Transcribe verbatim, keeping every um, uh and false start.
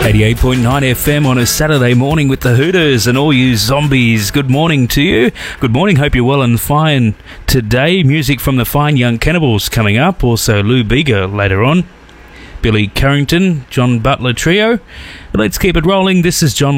eighty-eight point nine F M on a Saturday morning with the Hooters and all you zombies. Good morning to you. Good morning. Hope you're well and fine today. Music from the Fine Young Cannibals coming up. Also Lou Bega later on. Billy Carrington, John Butler Trio. Let's keep it rolling. This is John